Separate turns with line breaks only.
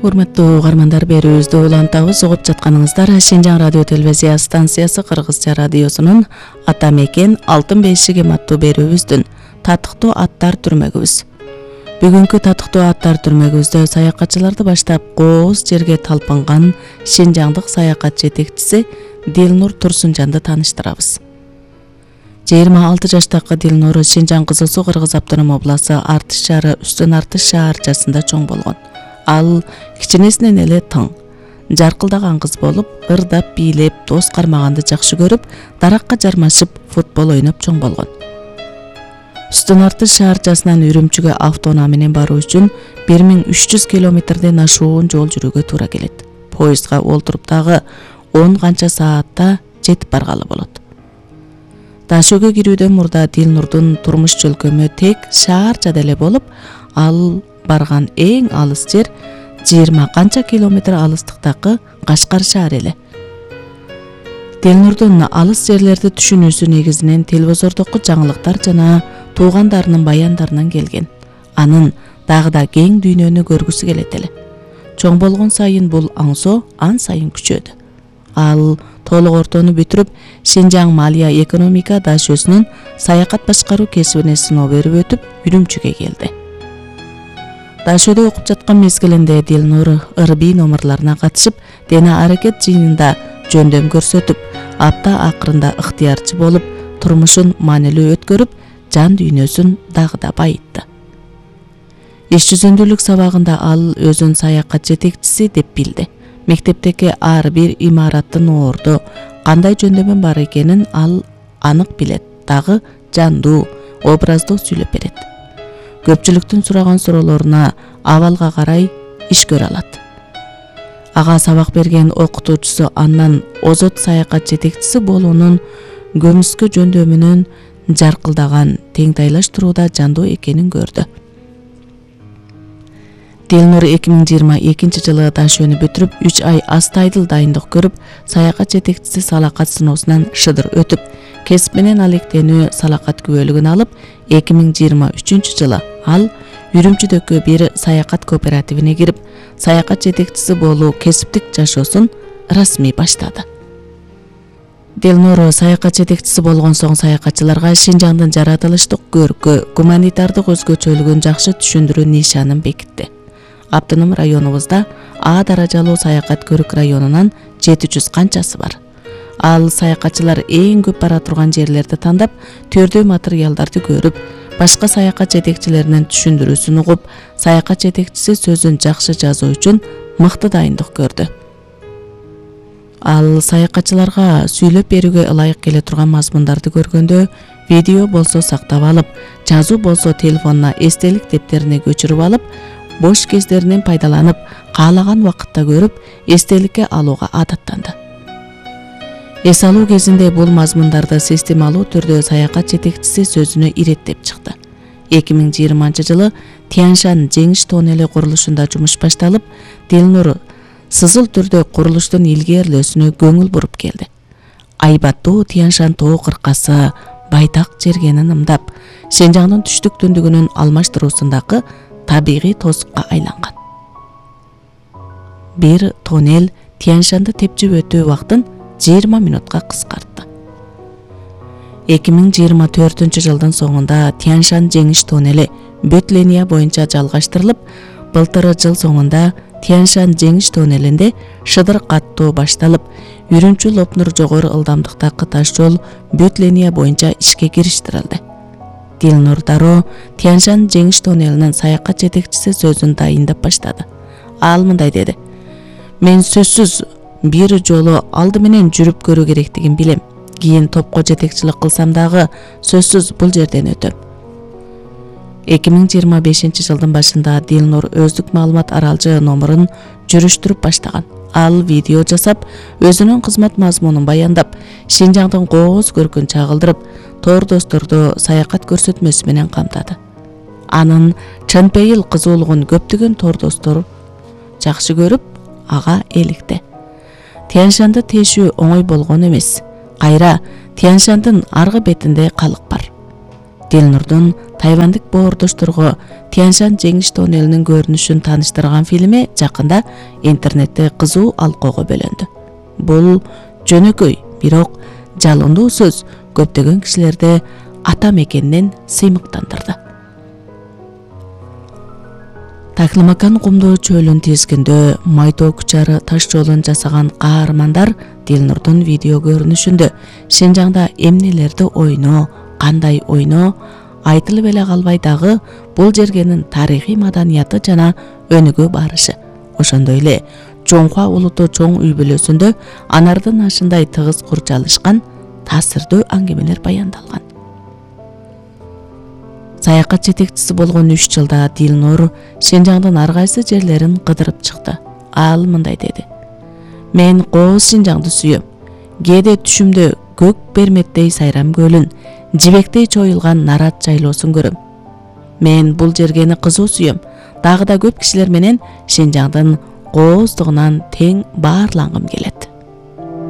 урматтуу угармандар, берүүбүздү улантабыз. Угуп жатканыңыздар Шинжаң радио телевизия станциясы Кыргызча радиосунун Ата мекен алтын бешигим аттуу берүүбүздүн татыктуу аттар түрмөгүбүз. Бүгүнкү татыктуу аттар түрмөгүбүздө саякатчыларды баштап кооз жерге талпынган шинжаңдык саякат жетекчиси Дилнур Турсунжанды тааныштырабыз. 26 жаштагы Дилнур Шинжаң Кызыл Суу Кыргыз Автоном обласы Артыш шаары Үстөн Артыш шаарчасында чоң болгон. Ал кичинесинен эле тың, жаркылдаган кыз болуп, ырдап, бийлеп, дос кармаганды жакшы көрүп, даракка жармашып, футбол ойноп чоң болгон. Үстөн Артыш шаарчасынан Үрүмчүгө автоунаа менен баруу үчүн 1300 километрден ашуун жол жүрүүгө туура келет. Поездга олтуруп дагы 10 канча саатта жетип баргалы болот. Дашөөгө кирүүдөн мурда Дилнурдун турмуш чөлкөмү тек шаарчада эле болуп, ал барган эң алыс жер 20 канча километр алыстыктагы Кашкар шаары эле. Дилнурдун алыс жерлерди түшүнүүсү негизинен телевизордогу жаңылыктар жана туугандарынын баяндарынан келген. Анын дагы да кең дүйнөнү көргүсү келет эле. Чоң болгон сайын бул аңсоо ан сайын күчөдү. Ал толук ортону бүтүрүп, Шинжаң Малия экономика дашөсүнүн саякат башкаруу кесибине сыноо берип өтүп, Үрүмчүгө келди. Дашөдө окуп жаткан мезгилинде Дилнур ырбий номерларына катышып, дене аракет жыйынында жөндөм көрсөтүп, апта акырында ыктыярчы болуп, турмушун маанилүү өткөрүп, жан дүйнөсүн дагы да байытты. Иш жүзүндүүлүк сабагында ал өзүн саякат жетекчиси деп билди. Мектептеги ар бир имараттын ордо кандай жөндөмү бар экенин ал анык билет, дагы жандуу, образдуу сүйлөп берет. Көпчүлүктүн сураган суроолоруна абалга карай иш көрө алат. Ага сабак берген окутуучусу андан озот саякат жетекчиси болуунун көмүскө жөндөмүнүн жаркылдаган теңтайлаштырууда жандуу экенин көрдү. Дилнур 2022 жылы дашөөнү бүтүрүп, 3 ай астайдыл дайындык көрүп, саякат жетекчиси салакат сыноосунан шыдыр өтүп, кесип менен алектенүү салакат күбөлүгүн алып, 2023 жылы ал Үрүмчүдөгү бир саякат кооперативине кирип, саякат жетекчиси болуу кесиптик жашоосун расмий баштады. Дилнур саякат жетекчиси болгон соң саякатчыларга Шинжаңдын жаратылыштык көркү, гуманитардык өзгөчөлүгүн жакшы түшүндүрүү нишанын бекитти. Автоном районубузда А даражалуу саякат көрүк районунан 700 канчасы бар. Ал саякатчылар эң көп бара турган жерлерди тандап, төрдөө материалдарды көрүп, башка саякат жетекчилеринин түшүндүрүүсүн угуп, саякат жетекчиси сөзүн жакшы жазуу үчүн мыкты дайындык көрдү. Ал саякатчыларга сүйлөп берүүгө ылайык келе турган мазмундарды көргөндө, видео болсо сактап алып, жазуу болсо телефонуна эстелик дептерине көчүрүп алып, бош кездеринен пайдаланып, каалаган убакытта көрүп, эстеликке алууга адаттанды. Эс алуу кезинде бул мазмундарды системалуу түрдө саякат жетекчиси сөзүнө иреттеп чыкты. 2020 жылы Тяньшань жеңиш тоннели курулушунда жумуш башталып, Дилнур сызыл түрдө курулуштун илгерилөөсүнө көңүл буруп келди. Айбаттуу Тяньшань тоо кыркасы байтак жерге ымдап, Шинжаңдын түштүк түндүгүнүн алмаштыруусундагы табигый тосукка айланган. Бир тоннел Тяньшаньды тепчип өтүү убактын 20 минутка кыскартты. 2024 жылдын соңунда Тяньшань жеңиш тоннели бүт линия боюнча жалгаштырылып, былтыр жыл соңунда Тяньшань жеңиш тоннелинде шыдыр каттоо башталып, Үрүмчү Лопнур жогору ылдамдыктагы таш жол бүт линия боюнча ишке кириштирилди. Дилнур дароо Тяньшань жеңиш тоннелинин саякат жетекчиси сөзүн дайындап баштады. Ал мындай деди: "Мен сөзсүз бир жолу алды менен жүрүп көрүү керектигин билем. Кийин топко жетекчилик кылсам дагы сөзсүз бул жерден өтөм." 2025 жылдын башында Дилнур өздүк маалымат аралжы номерин жүрүштүрүп баштаган. Ал видео жасап, өзүнүн кызмат мазмунун баяндап, Шинжаңдын кооз көркүн чагылдырып, тор досторду саякат көрсөтмөсү менен камтады. Анын чынпейил кызуулугун көптөгөн тор достор жакшы көрүп, ага эликти. Тяньшаньды тешүү оңой болгон эмес. Кайра Тяньшаньдын аргы бетинде калык бар. Дилнурдун тайвандык боордошторго Тяньшан жеңиш тоннелинин көрүнүшүн тааныштырган фильми жакында интернетте кызуу алкоого бөлөндү. Бул жөнөкөй, бирок жалындуу сөз көптөгөн кишилерди ата мекенинен сыймыктандырды. Такламакан кумдуу чөөлүн тизгиндө Майто Кучары таш жолун жасаган каармандар Дилнурдун видео көрүнүшүндө Шинжаңда эмнелерди ойноо, кандай ойноо айтылып эле калбай дагы бул жергенин тарыхый маданияты жана өнүгө барышы, ошондой эле Жоңхуа улуттуу чоң үй бүлөсүндө анардын ашындай тыгыз курчалышкан таасирдүү аңгемелер баяндалган. Саякат жетекчиси болгон 3 жылда Дилнур Шинжаңдын ар кайсы жерлерин кыдырып чыкты. Ал мындай деди: "Мен кооз Шинжаңды сүйөм. Кээде түшүмдө көк берметтей Сайрам көлүн, жибектей чоюлган Нарат жайлоосун көрөм. Мен бул жергени кызуу сүйөм. Дагы да көп кишилер менен Шинжаңдын кооздугунан тең баарлангым келет."